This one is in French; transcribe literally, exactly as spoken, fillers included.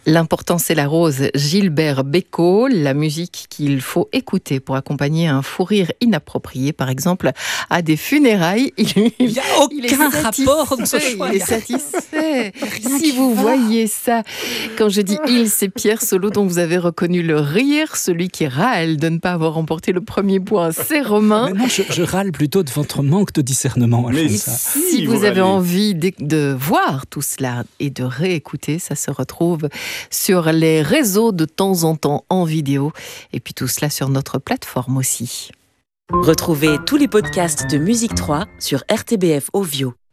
L'important c'est la rose, Gilbert Bécaud, la musique qu'il faut écouter pour accompagner un fou rire inapproprié, par exemple, à des funérailles. Il n'y a aucun rapport dans ce choix. Il est satisfait. Si vous voyez ça, quand je dis il, c'est Pierre Solo dont vous avez reconnu le rire, celui qui râle de ne pas avoir remporté le premier point, c'est Romain. Mais non, je, je râle plutôt de votre manque de discernement. Mais ça. Si vous, vous avez envie de, de voir tout cela et de réécouter, ça se retrouve sur les réseaux de temps en temps en vidéo et puis tout cela sur notre plateforme aussi. Retrouvez tous les podcasts de Musique trois sur R T B F Ovio.